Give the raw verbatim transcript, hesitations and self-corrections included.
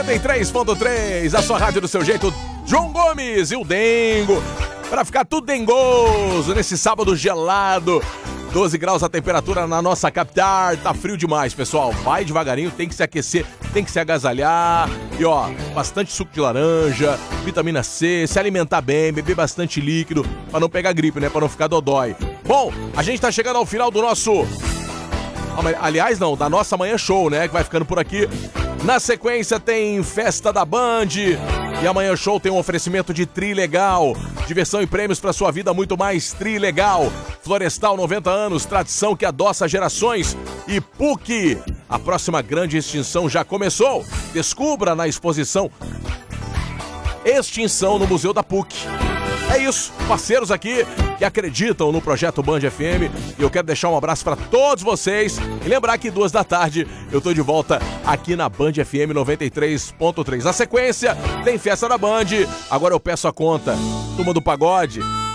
noventa e três ponto três, a sua rádio do seu jeito, João Gomes e o Dengo, para ficar tudo dengoso nesse sábado gelado. doze graus a temperatura na nossa capital, tá frio demais, pessoal. Vai devagarinho, tem que se aquecer, tem que se agasalhar. E ó, bastante suco de laranja, vitamina C, se alimentar bem, beber bastante líquido, pra não pegar gripe, né? Pra não ficar dodói. Bom, a gente tá chegando ao final do nosso... Aliás, não, da nossa Manhã Show, né? Que vai ficando por aqui. Na sequência tem Festa da Band. E a Manhã Show tem um oferecimento de Trilegal. Diversão e prêmios para sua vida muito mais Trilegal. Florestal, noventa anos, tradição que adoça gerações. E P U C. A próxima grande extinção já começou. Descubra na exposição Extinção no Museu da P U C. É isso, parceiros aqui que acreditam no projeto Band F M. E eu quero deixar um abraço para todos vocês. E lembrar que duas da tarde eu tô de volta aqui na Band F M noventa e três ponto três. Na sequência, tem Festa da Band. Agora eu peço a conta. Turma do Pagode.